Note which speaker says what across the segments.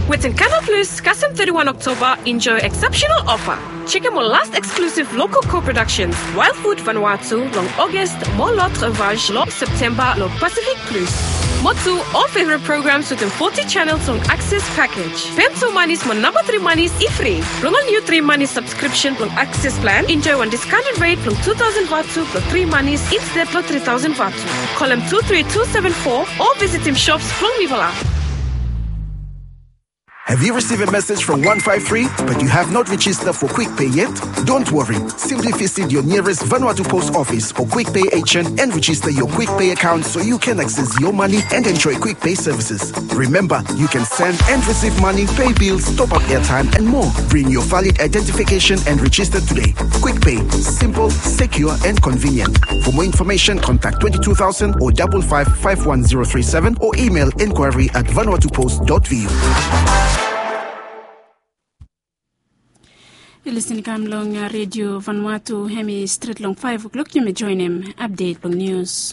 Speaker 1: Within Canal Plus, custom 31 October, enjoy exceptional offer. Check out my last exclusive local co-productions. Wild Food Vanuatu, long August, more Lot Ravage, long September, long Pacific Plus. Motu, all favorite programs within 40 channels on Access Package. Pemso Manis, my number 3 Manis, e-free. Long on new 3 Manis subscription from Access Plan. Enjoy one discounted rate from 2,000 Vatu plus 3 Manis instead of 3,000 Vatu. Call him 23274 or visit him shops from Vivala.
Speaker 2: Have you received a message from 153 but you have not registered for QuickPay yet? Don't worry. Simply visit your nearest Vanuatu Post Office or QuickPay agent and register your QuickPay account so you can access your money and enjoy QuickPay services. Remember, you can send and receive money, pay bills, top up airtime and more. Bring your valid identification and register today. QuickPay. Simple, secure and convenient. For more information, contact 22,000 or 555137 or email inquiry@vanuatupost.vu.
Speaker 3: You listen to long Radio Vanuatu, Hemi Street long 5 o'clock. You may join him. Update long news.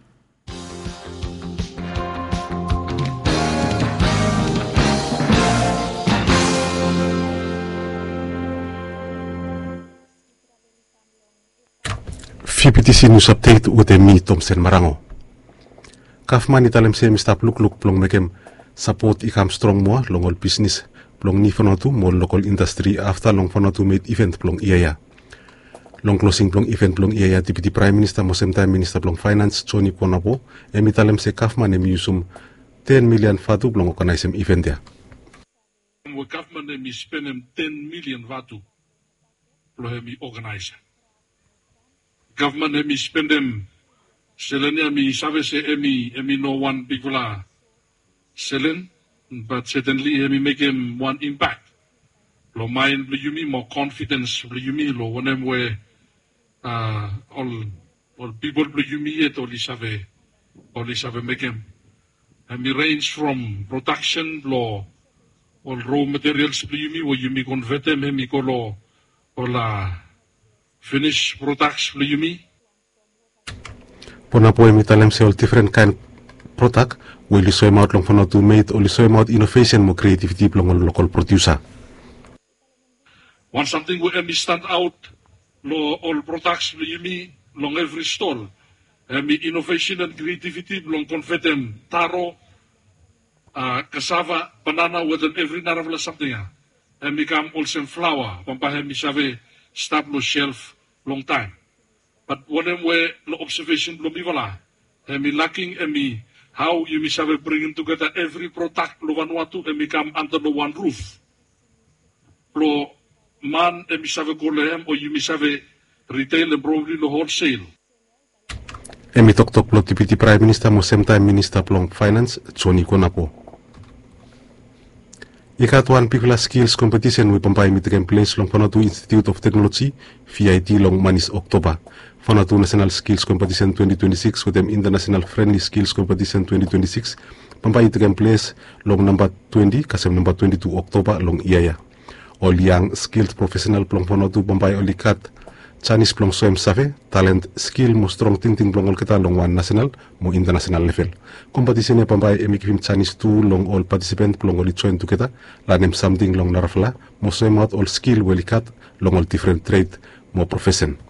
Speaker 4: PPTC News Update UTMI Thompson Marango. Kafman italem se mista pluk plong mekem support ikam strong mo longol business plong ni Vanuatu mo local industry after long Vanuatu made event plong iaya. Long closing plong event plong iaya Deputy Prime Minister mo same time Minister plong Finance Johnny Konapo italem se Kafman usum 10 million Vatu plong organize event ya.
Speaker 5: We government spend 10 million Vatu plong organize. Government spend selenia sabe se no one bigula selen, but certainly make him one impact. Lo mind you me more confidence you me lo when we all people you me it only save make him. Range from production law all raw materials you me where you me convert them ko finished products you me.
Speaker 4: Pona po italem se all different kind product will you show out long Vanuatu made or show out innovation mo creativity long local producer.
Speaker 5: One something we stand out lo all products you me long every stall. Innovation and creativity long confetem taro cassava banana within every naravla something. Become also flour pampahem save stop no shelf long time. But when we no observation lo bivala, lacking how you have bringing together every product lo Vanuatu and become under the one roof. Lo man have golem or you have retail and probably no wholesale.
Speaker 4: Tok lo Deputy Prime Minister mo same time Minister plong Finance Johnny Konapo. Ikatuan Pigla Skills Competition we pampai mitagam place long Vanuatu Institute of Technology VIT long Manis October. Vanuatu National Skills Competition 2026 with them International Friendly Skills Competition 2026 pampai mitagam place long number 20 kasem number 22 October long iaya. All young skilled professional plong Vanuatu pampai olikat Chinese plong soem save talent skill mo strong ting plong kita long one national mo international level. Competition pampai emikifim Chinese 2 long all participant plong oli join together lanem something long narafla mo soem out all skill welikat long all different trade mo profession.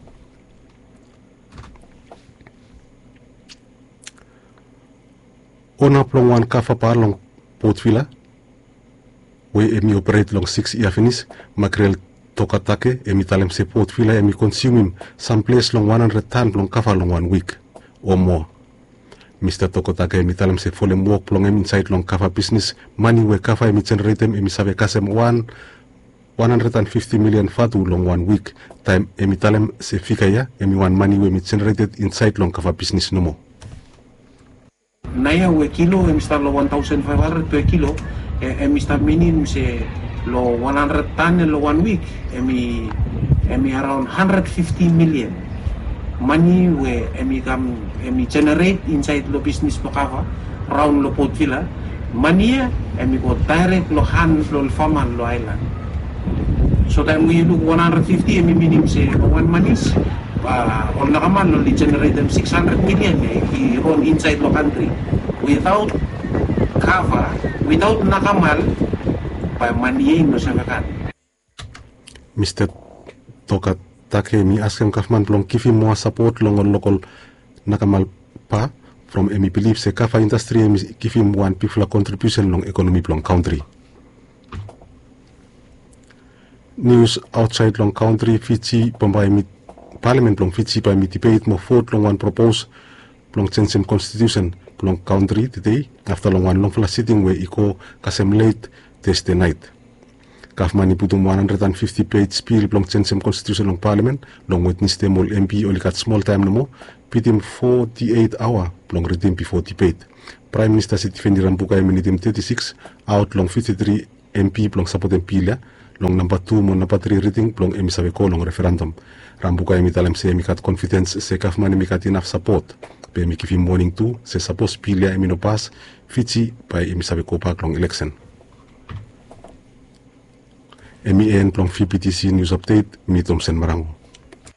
Speaker 4: Ona plong one kafa par long Port Vila we operate long 6 year finish mackerel Tokatake talem se Port Vila consume some place long 100 ton long kafa long 1 week or more. Mr. Tokatake talem se folem work long inside long kafa business money we kafa generate save kasem 150 million Vatu long 1 week time talem se fikaya one money we generated inside long kafa business no more.
Speaker 6: Naya we kilo start lo 1,500 per kilo start meaning se lo 100 ton lo 1 week around 150 million money we generate inside lo business po kafa around lo Port Vila money go direct lo hand lo farmer lo island so time we look 150 meaning say one manis on nakaman lo generate them 600 million on inside lo country without cover without nakamal by mandiin no savakan.
Speaker 4: Mr. Toka Take mi askem kafman plong kifi more support long local nakamal pa from emi believe se kafa industry emi kifi one people contribution long economy plong country. News outside long country Fiji Bombay mit Parliament long Fiji by mit debate mo vote long one propose long change in constitution long country today after long one long fla sitting where iko kasem late Thursday night. Kafman iputum 150-page spiel long change in constitution long parliament long witness them all MP only got small time no more pitim 48 hour long redeem before debate. Prime Minister si defendi rambuka minitim 36 out long 53 MP long support MP long number 2 mo number 3 reading long emi sabe ko long referendum rambuka emi talam se emi kat confidence se Kafman emi kat enough support pe emi kifi morning 2 se suppose pilia emi no pass Fiji by emi sabe ko pak long election. MEN plong VPTC News Update, mi Thomson Marango.